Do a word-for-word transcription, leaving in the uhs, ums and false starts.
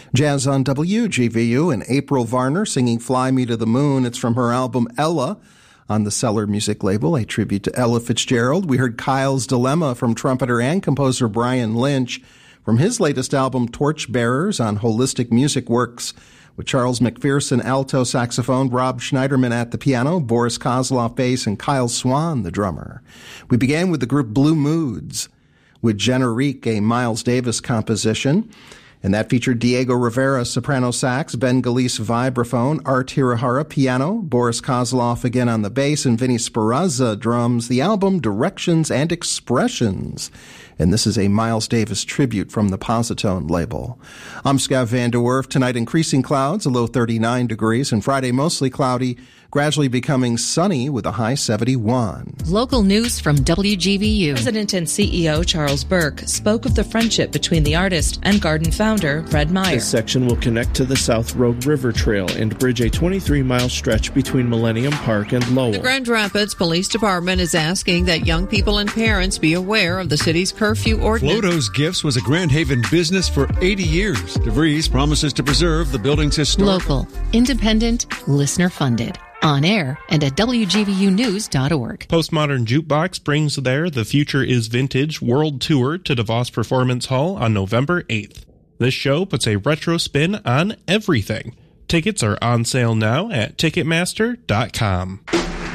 Jazz on W G V U and April Varner singing Fly Me to the Moon. It's from her album Ella on the Cellar Music label, a tribute to Ella Fitzgerald. We heard Kyle's Dilemma from trumpeter and composer Brian Lynch from his latest album Torchbearers on Holistic Music Works, with Charles McPherson alto saxophone, Rob Schneiderman at the piano, Boris Kozloff bass, and Kyle Swan the drummer. We began with the group Blue Moods with Generique, a Miles Davis composition. And that featured Diego Rivera, soprano sax, Ben Galice vibraphone, Art Hirahara piano, Boris Kozloff again on the bass, and Vinny Speranza drums. The album Directions and Expressions. And this is a Miles Davis tribute from the Positone label. I'm Scott Van Der Werf. Tonight, increasing clouds, a low thirty-nine degrees, and Friday mostly cloudy, gradually becoming sunny with a high seventy-one. Local news from W G V U. President and C E O Charles Burke spoke of the friendship between the artist and garden founder Fred Meyer. This section will connect to the South Rogue River Trail and bridge a twenty-three mile stretch between Millennium Park and Lowell. The Grand Rapids Police Department is asking that young people and parents be aware of the city's curfew ordinance. Floto's Gifts was a Grand Haven business for eighty years. DeVries promises to preserve the building's historic. Local, independent, listener-funded. On air and at W G V U news dot org. Postmodern Jukebox brings their The Future is Vintage World Tour to DeVos Performance Hall on November eighth. This show puts a retro spin on everything. Tickets are on sale now at Ticketmaster dot com.